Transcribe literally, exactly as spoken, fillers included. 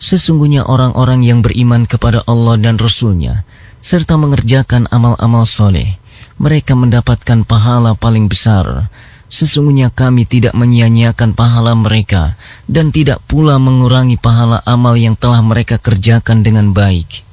Sesungguhnya orang-orang yang beriman kepada Allah dan Rasul-Nya serta mengerjakan amal-amal soleh, mereka mendapatkan pahala paling besar. Sesungguhnya kami tidak menyia-nyiakan pahala mereka dan tidak pula mengurangi pahala amal yang telah mereka kerjakan dengan baik.